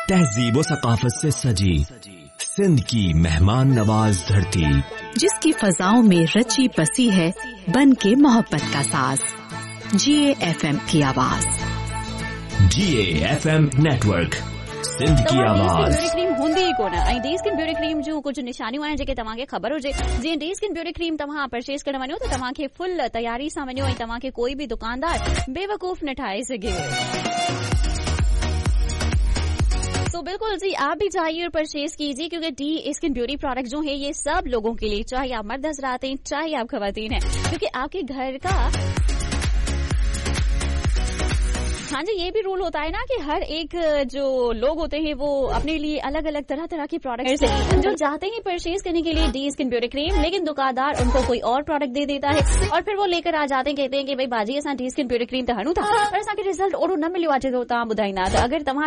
तहजीब व सकाफत से सजी सिंध की मेहमान नवाज धरती, जिसकी फजाओं में रची बसी है बन के मोहब्बत का साज। GAFM की आवाज। GAFM नेटवर्क, सिंध की आवाज। डे स्किन हूंदी ई कोन ऐं डे स्किन ब्यूटी क्रीम जूं कुछ निशानियूं आहिनि जेके तव्हांखे ख़बर हुजे। जीअं डे स्किन ब्यूटी क्रीम तव्हां परचेस करण वञो त तव्हांखे फुल तयारी सां वञो ऐं तव्हांखे कोई भी दुकानदार बेवकूफ़ न ठाहे सघे। तो बिल्कुल जी, आप भी जाइए और परचेज कीजिए, क्योंकि डी स्किन ब्यूटी प्रोडक्ट जो है ये सब लोगों के लिए, चाहे आप मर्द हजरात हैं चाहे आप खवातीन हैं, क्योंकि आपके घर का हाँ जी ये भी रूल होता है ना कि हर एक जो लोग होते हैं वो अपने लिए अलग अलग तरह तरह के प्रोडक्ट्स जो चाहते हैं परचेज करने के लिए डी स्किन ब्यूटी क्रीम, लेकिन दुकानदार उनको कोई और प्रोडक्ट दे देता है और फिर वो लेकर आ जाते हैं, कहते हैं कि भाई बाजी असां डी स्किन ब्यूटी क्रीम त हणूं था पर असांखे रिजल्ट ओड़ो न मिलियो आहे जेको तव्हां ॿुधाईंदा। त अगरि तव्हां